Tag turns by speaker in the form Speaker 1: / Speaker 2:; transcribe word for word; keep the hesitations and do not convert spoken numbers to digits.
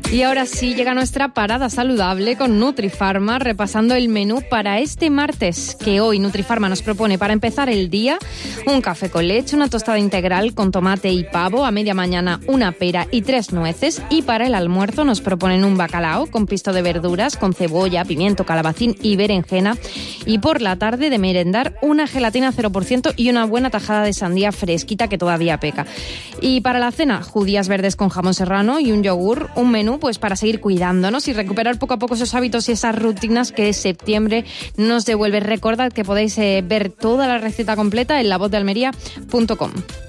Speaker 1: Y ahora sí llega nuestra parada saludable con Nutrifarma, repasando el menú para este martes, que hoy Nutrifarma nos propone para empezar el día un café con leche, una tostada integral con tomate y pavo, a media mañana una pera y tres nueces, y para el almuerzo nos proponen un bacalao con pisto de verduras, con cebolla, pimiento, calabacín y berenjena, y por la tarde de merendar una gelatina cero por ciento y una buena tajada de sandía fresquita que todavía peca. Y para la cena, judías verdes con jamón serrano y un yogur, un menú pues para seguir cuidándonos y recuperar poco a poco esos hábitos y esas rutinas que septiembre nos devuelve. Recordad que podéis eh, ver toda la receta completa en la voz de almería punto com.